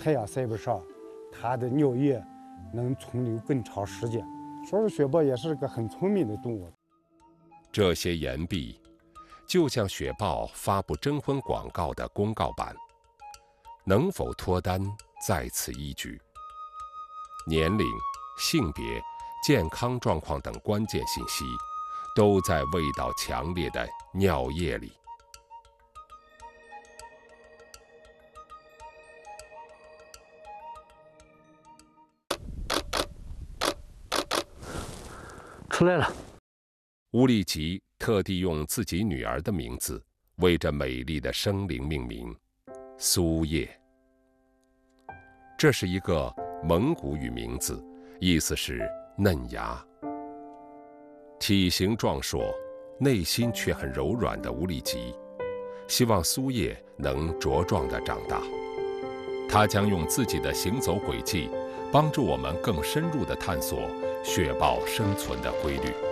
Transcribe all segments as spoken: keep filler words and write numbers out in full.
太阳晒不上，它的尿液能存留更长时间。所以说雪豹也是个很聪明的动物。 这些言毕，就像雪豹发布征婚广告的公告板，能否脱单在此一举。年龄、性别、健康状况等关键信息，都在味道强烈的尿液里。 出来了。 乌力吉特地用自己女儿的名字为这美丽的生灵命名，苏叶。这是一个蒙古语名字，意思是嫩芽。体型壮硕，内心却很柔软的乌力吉，希望苏叶能茁壮地长大。他将用自己的行走轨迹，帮助我们更深入地探索雪豹生存的规律。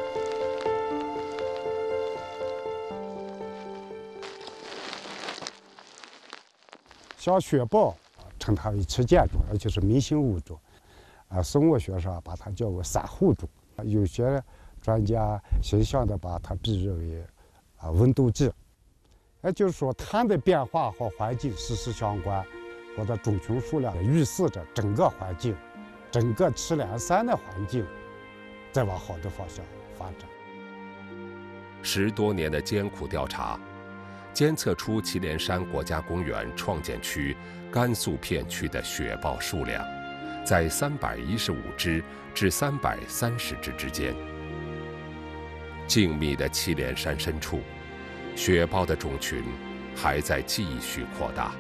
像雪豹，称它为吃剑种，而且是明星物种。啊，生物学上把它叫做散户种。有些专家形象地把它比喻为啊温度计。也就是说，它的变化和环境息息相关，或者种群数量预示着整个环境、整个祁连山的环境在往好的方向发展。 十多年的艰苦调查，监测出祁连山国家公园创建区甘肃片区的雪豹数量在三百一十五只至三百三十只之间。静谧的祁连山深处，雪豹的种群还在继续扩大。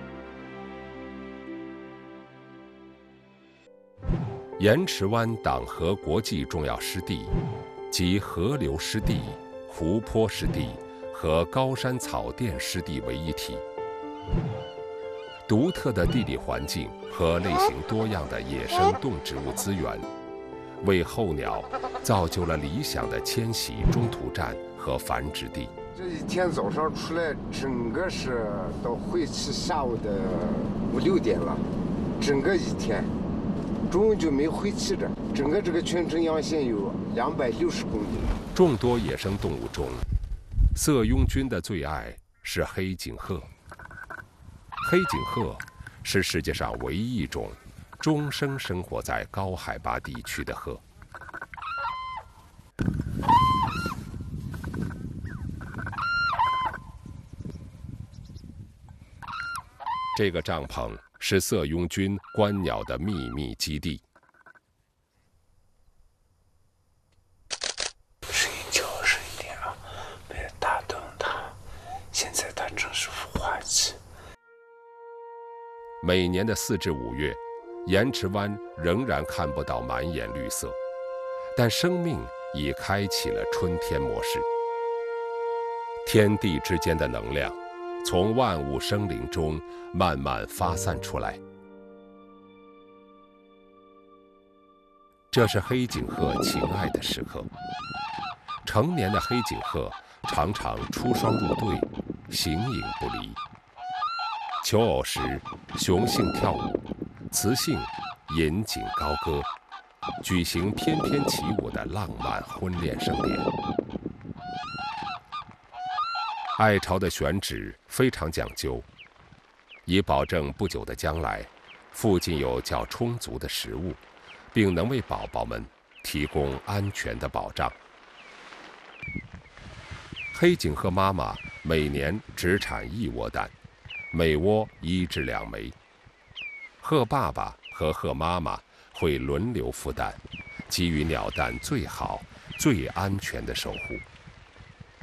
盐池湾党河国际重要湿地及河流湿地、湖泊湿地和高山草甸湿地为一体。独特的地理环境和类型多样的野生动植物资源，为候鸟造就了理想的迁徙中途站和繁殖地。 这一天早上出来，整个是到会期下午的五六点了，整个一天，中午就没回去着。整个这个群城阳线有两百六十公里。 众多野生动物中，色拥菌的最爱是黑颈鹤。黑颈鹤是世界上唯一一种终生生活在高海拔地区的鹤。这个帐篷是色拥菌观鸟的秘密基地。 声音小声一点啊，别打动它。现在它正是孵化期。 每年的四至五月，盐池湾仍然看不到满眼绿色，但生命已开启了春天模式。天地之间的能量从万物生灵中慢慢发散出来。这是黑颈鹤情爱的时刻。成年的黑颈鹤常常出双入对，形影不离。求偶时，雄性跳舞，雌性引颈高歌，举行翩翩起舞的浪漫婚恋盛典。爱巢的选址非常讲究，以保证不久的将来，附近有较充足的食物，并能为宝宝们提供安全的保障。黑颈鹤妈妈每年只产一窝蛋，每窝一至两枚。鹤爸爸和鹤妈妈会轮流孵蛋，给予鸟蛋最好、最安全的守护。